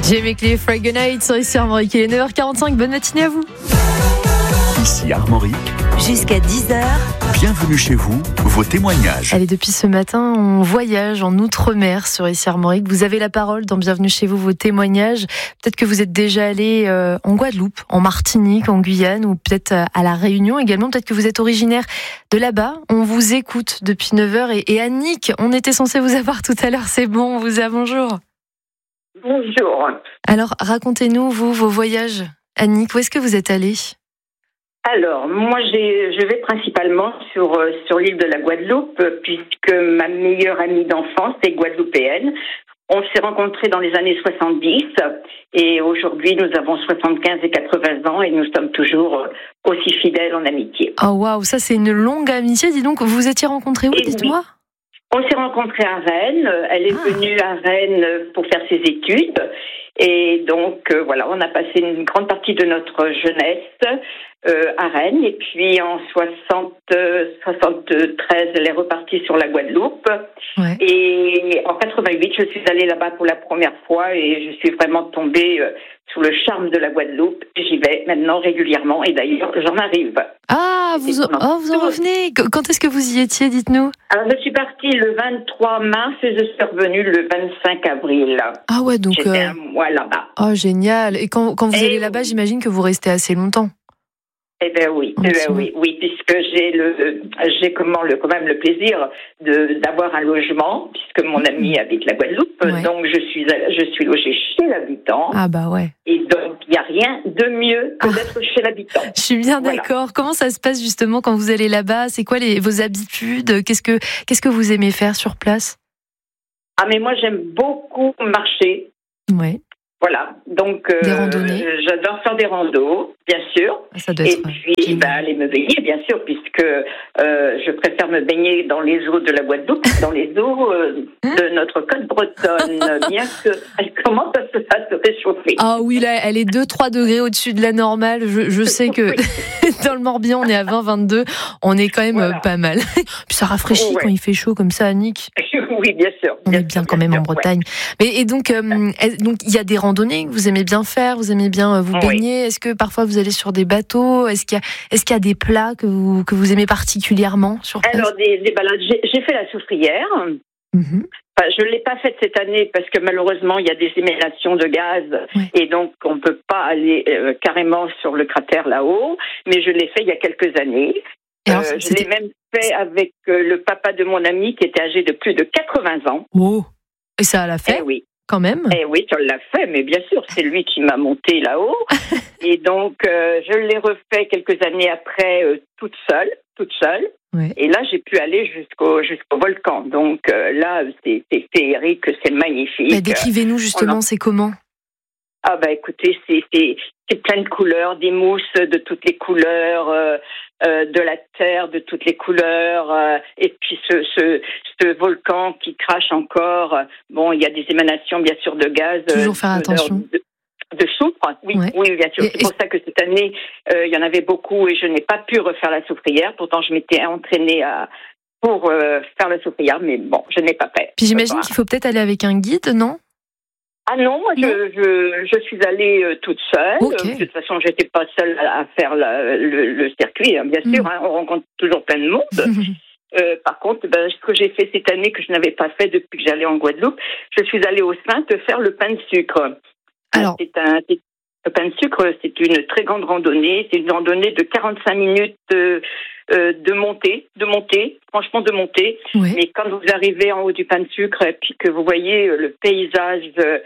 J'ai mes clés Fragonite sur ici Armorique. Il est 9h45. Bonne matinée à vous. Ici Armorique. Jusqu'à 10h. Bienvenue chez vous, vos témoignages. Allez, depuis ce matin, on voyage en Outre-mer sur ici Armorique. Vous avez la parole dans Bienvenue chez vous, vos témoignages. Peut-être que vous êtes déjà allé en Guadeloupe, en Martinique, en Guyane ou peut-être à La Réunion également. Peut-être que vous êtes originaire de là-bas. On vous écoute depuis 9h. Et Annick, on était censé vous avoir tout à l'heure. C'est bon, on vous a bonjour. Bonjour. Alors, racontez-nous, vous, vos voyages. Annick, où est-ce que vous êtes allée ? Alors, moi, je vais principalement sur l'île de la Guadeloupe, puisque ma meilleure amie d'enfance est guadeloupéenne. On s'est rencontrés dans les années 70 et aujourd'hui, nous avons 75 et 80 ans et nous sommes toujours aussi fidèles en amitié. Oh waouh, ça c'est une longue amitié. Dis donc, vous étiez rencontrés où, dites-moi ? On s'est rencontrés à Rennes. Elle est venue à Rennes pour faire ses études. Et donc, voilà, on a passé une grande partie de notre jeunesse à Rennes. Et puis, en 73, elle est repartie sur la Guadeloupe. Ouais. Et en 88, je suis allée là-bas pour la première fois et je suis vraiment tombée sous le charme de la Guadeloupe. J'y vais maintenant régulièrement et d'ailleurs, j'en arrive. Ah, vous en revenez. Quand est-ce que vous y étiez, dites-nous ? Alors, je suis partie le 23 mars et je suis revenue le 25 avril. Ah ouais, donc... J'étais un mois là-bas. Oh, génial. Et quand vous allez là-bas, j'imagine que vous restez assez longtemps. Eh bien oui, oui, puisque j'ai quand même le plaisir d'avoir un logement, puisque mon ami habite la Guadeloupe, donc je suis logée chez l'habitant. Ah bah ouais. Et donc il n'y a rien de mieux que d'être chez l'habitant. Je suis bien d'accord. Comment ça se passe justement quand vous allez là-bas ? C'est quoi vos habitudes ? Qu'est-ce que vous aimez faire sur place ? Ah mais moi j'aime beaucoup marcher. Ouais. Voilà, donc des randonnées. J'adore faire des randos, bien sûr. Ça doit être et puis aller me baigner, bien sûr, puisque je préfère me baigner dans les eaux de la Guadeloupe, dans les eaux de notre côte bretonne, bien qu'elle commence à se réchauffer. Ah oui, là, elle est 2-3 degrés au-dessus de la normale. Je sais que dans le Morbihan, on est à 20-22. On est quand même pas mal. Puis ça rafraîchit quand il fait chaud comme ça, Annick. Oui, bien sûr. On est bien quand même en Bretagne. Mais, et donc, il y a des randonnées que vous aimez bien faire, vous aimez bien vous baigner. Est-ce que parfois vous allez sur des bateaux ? Est-ce qu'il y a des plats que vous aimez particulièrement sur place ? Alors, des balades. J'ai fait la soufrière. Enfin, je ne l'ai pas faite cette année parce que malheureusement, il y a des émanations de gaz et donc on ne peut pas aller carrément sur le cratère là-haut. Mais je l'ai fait il y a quelques années. Alors, je l'ai même fait avec le papa de mon ami qui était âgé de plus de 80 ans. Oh. Et ça l'a fait ? Oui. Quand même. Eh oui, ça l'a fait, mais bien sûr, c'est lui qui m'a monté là-haut. Et donc, je l'ai refait quelques années après, toute seule. Ouais. Et là, j'ai pu aller jusqu'au volcan. Donc là, c'est féerique, c'est magnifique. Bah, décrivez-nous justement, c'est comment ? Ah bah écoutez, c'est plein de couleurs, des mousses de toutes les couleurs, de la terre de toutes les couleurs, et puis ce volcan qui crache encore. Bon, il y a des émanations bien sûr de gaz. Toujours faire attention. De soufre, oui, bien sûr. C'est pour ça que cette année, il y en avait beaucoup et je n'ai pas pu refaire la soufrière. Pourtant, je m'étais entraînée pour faire la soufrière, mais bon, je n'ai pas fait. Puis j'imagine qu'il faut peut-être aller avec un guide, non ? Ah non, moi je suis allée toute seule. Okay. De toute façon, j'étais pas seule à faire le circuit, hein, bien sûr. Hein, on rencontre toujours plein de monde. Par contre, ce que j'ai fait cette année que je n'avais pas fait depuis que j'allais en Guadeloupe, je suis allée au Saintes faire le pain de sucre. Alors, le pain de sucre, c'est une très grande randonnée. C'est une randonnée de 45 minutes de montée, franchement de montée. Oui. Mais quand vous arrivez en haut du pain de sucre et puis que vous voyez le paysage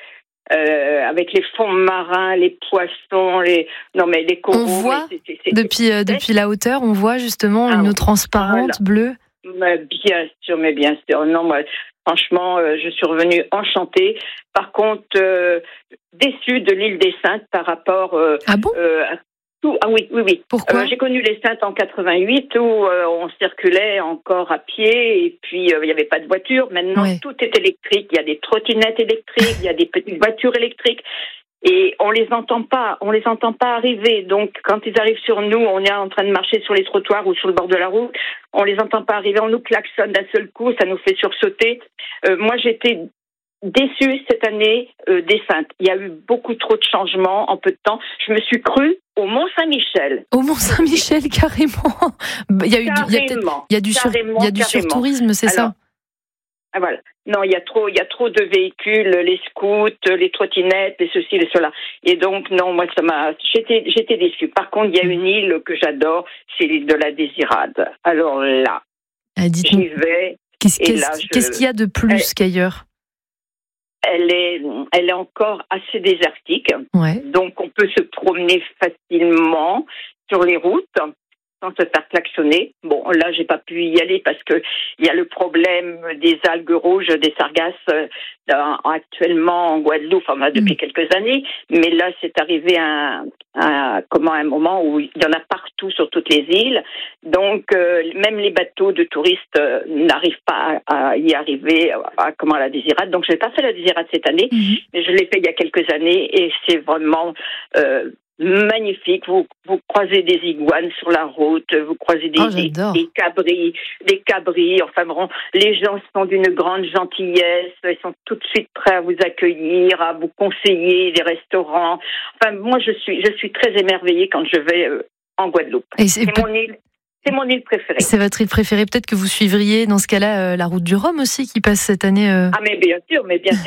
avec les fonds marins, les poissons, les coraux. On voit depuis la hauteur, on voit justement une eau transparente bleue. Mais bien sûr. Non, moi, franchement, je suis revenue enchantée. Par contre, déçue de l'île des Saintes par rapport à tout. Ah oui. Pourquoi ? J'ai connu les Saintes en 88 où on circulait encore à pied et puis il n'y avait pas de voiture. Maintenant, tout est électrique. Il y a des trottinettes électriques, il y a des petites voitures électriques. Et on les entend pas arriver. Donc, quand ils arrivent sur nous, on est en train de marcher sur les trottoirs ou sur le bord de la route, on les entend pas arriver, on nous klaxonne d'un seul coup, ça nous fait sursauter. Moi, j'étais déçue cette année des Saintes. Il y a eu beaucoup trop de changements en peu de temps. Je me suis crue au Mont-Saint-Michel. Au Mont-Saint-Michel, carrément. Il y a du surtourisme, c'est ça? Ah, voilà. Non, il y a trop de véhicules, les scouts, les trottinettes, les ceci, les cela. Et donc, non, moi, j'étais déçue. Par contre, il y a une île que j'adore, c'est l'île de la Désirade. Alors là, j'y vais. Qu'est-ce qu'il y a de plus qu'ailleurs? Elle est encore assez désertique. Ouais. Donc, on peut se promener facilement sur les routes sans se faire klaxonner. Bon, là, j'ai pas pu y aller parce que il y a le problème des algues rouges, des sargasses actuellement en Guadeloupe, depuis quelques années. Mais là, c'est arrivé à un moment où il y en a partout sur toutes les îles. Donc, même les bateaux de touristes n'arrivent pas à y arriver à la Désirade. Donc, je n'ai pas fait la Désirade cette année, mais je l'ai fait il y a quelques années et c'est vraiment magnifique. Vous croisez des iguanes sur la route, vous croisez des cabris. Enfin bon, les gens sont d'une grande gentillesse, ils sont tout de suite prêts à vous accueillir, à vous conseiller des restaurants. Enfin, moi, je suis très émerveillée quand je vais en Guadeloupe. C'est mon île préférée. C'est votre île préférée. Peut-être que vous suivriez dans ce cas-là la route du Rhum aussi qui passe cette année. Ah mais bien sûr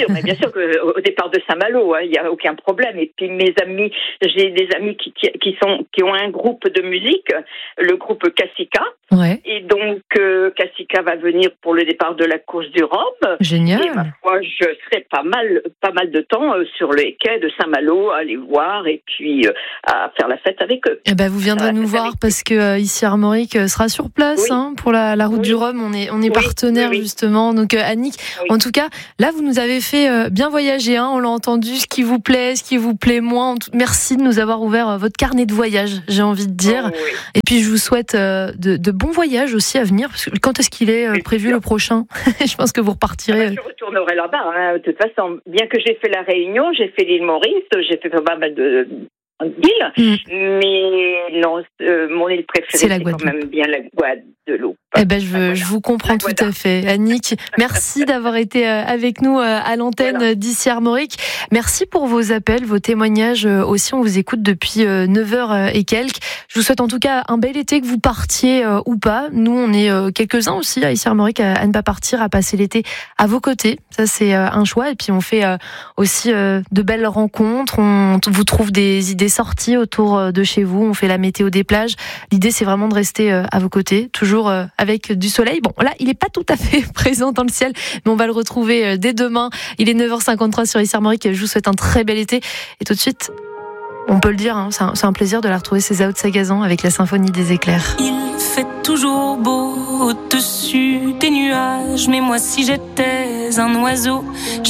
qu'au départ de Saint-Malo, il y a aucun problème. Et puis j'ai des amis qui ont un groupe de musique, le groupe Cassica. Ouais. Et donc Cassica va venir pour le départ de la course du Rhum. Génial. Et ma foi, je serai pas mal de temps sur les quais de Saint-Malo à les voir et puis à faire la fête avec eux. Eh ben vous viendrez nous voir parce que ici Armorique sera sur place pour la route du Rhum. On est partenaire justement. Donc Annick, en tout cas, là vous nous avez fait bien voyager. On l'a entendu, ce qui vous plaît, ce qui vous plaît moins. Merci de nous avoir ouvert votre carnet de voyage. J'ai envie de dire. Et puis je vous souhaite de bons voyages aussi à venir. Parce que quand est-ce qu'il est prévu le prochain? Je pense que vous repartirez. Je retournerai là-bas. De toute façon, bien que j'ai fait la Réunion, j'ai fait l'île Maurice, j'ai fait pas mal de îles, mais non, mon île préférée, c'est quand même bien la Guadeloupe. Eh ben, je vous comprends tout à fait. Annick, merci d'avoir été avec nous à l'antenne d'Ici Armorique. Merci pour vos appels, vos témoignages aussi. On vous écoute depuis 9h et quelques. Je vous souhaite en tout cas un bel été, que vous partiez ou pas. Nous, on est quelques-uns aussi à Ici Armorique à ne pas partir, à passer l'été à vos côtés. Ça, c'est un choix. Et puis, on fait aussi de belles rencontres. On vous trouve des idées sorties autour de chez vous. On fait la météo des plages. L'idée, c'est vraiment de rester à vos côtés, toujours avec du soleil. Bon, là, il n'est pas tout à fait présent dans le ciel, mais on va le retrouver dès demain. Il est 9h53 sur Ici Armorique. Je vous souhaite un très bel été. Et tout de suite, on peut le dire, c'est un plaisir de la retrouver, Césaire de Sagazan avec la symphonie des éclairs. Il fait toujours beau au-dessus des nuages, mais moi si j'étais un oiseau,